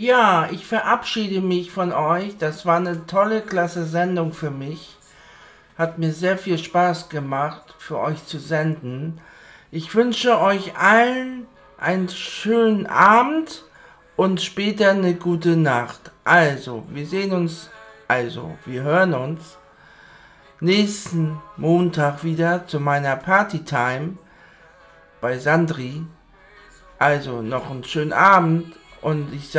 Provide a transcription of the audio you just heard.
Ja, ich verabschiede mich von euch. Das war eine tolle, klasse Sendung für mich. Hat mir sehr viel Spaß gemacht, für euch zu senden. Ich wünsche euch allen einen schönen Abend und später eine gute Nacht. Wir hören uns nächsten Montag wieder zu meiner Partytime bei Sandri. Also noch einen schönen Abend und ich sage